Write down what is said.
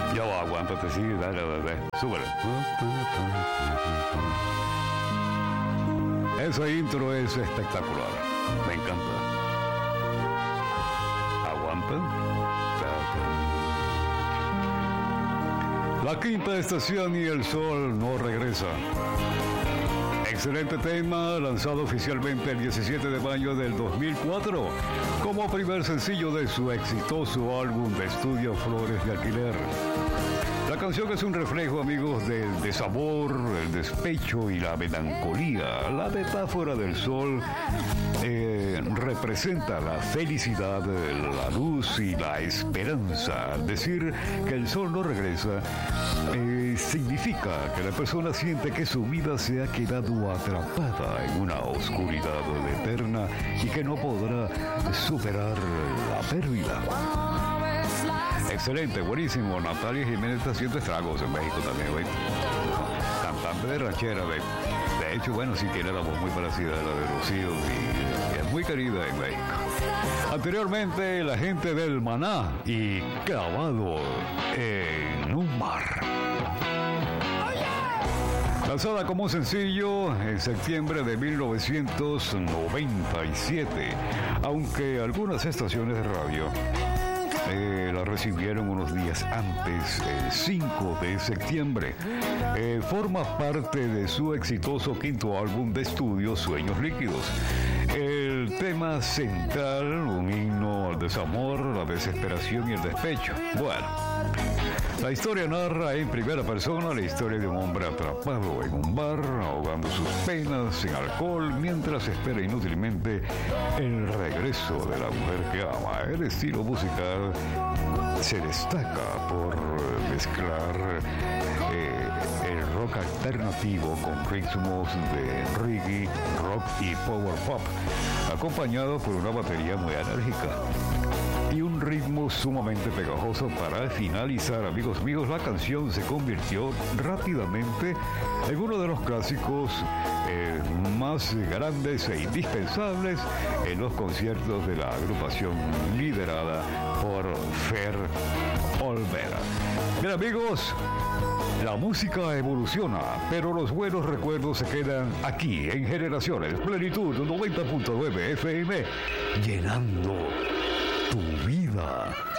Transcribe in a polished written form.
Ya va, aguántate, sí, dale, súbele. Esa intro es espectacular. Me encanta. Aguanta. La quinta estación y el sol no regresa. Excelente tema, lanzado oficialmente el 17 de mayo del 2004 como primer sencillo de su exitoso álbum de estudio Flores de Alquiler. La canción es un reflejo, amigos, del desamor, el despecho y la melancolía. La metáfora del sol representa la felicidad, la luz y la esperanza. Al decir que el sol no regresa, significa que la persona siente que su vida se ha quedado atrapada en una oscuridad eterna y que no podrá superar la pérdida. Excelente, buenísimo. Natalia Jiménez está haciendo estragos en México también, güey. Cantante de ranchera, güey. De hecho, bueno, sí tiene la voz muy parecida a la de Rocío y es muy querida en México. Anteriormente, la gente del Maná y Clavado en un mar. Lanzada como sencillo en septiembre de 1997, aunque algunas estaciones de radio la recibieron unos días antes, el 5 de septiembre. Forma parte de su exitoso quinto álbum de estudio, Sueños Líquidos. El tema central, un himno al desamor, la desesperación y el despecho. Bueno, la historia narra en primera persona la historia de un hombre atrapado en un bar, ahogando sus penas en alcohol, mientras espera inútilmente el regreso de la mujer que ama. El estilo musical se destaca por mezclar el rock alternativo con ritmos de reggae, rock y power pop, acompañado por una batería muy enérgica y un ritmo sumamente pegajoso. Para finalizar, amigos míos, la canción se convirtió rápidamente en uno de los clásicos más grandes e indispensables en los conciertos de la agrupación liderada por Fer Olvera. Bien, amigos, la música evoluciona, pero los buenos recuerdos se quedan aquí en Generaciones Plenitud 90.9 FM, llenando tu vida.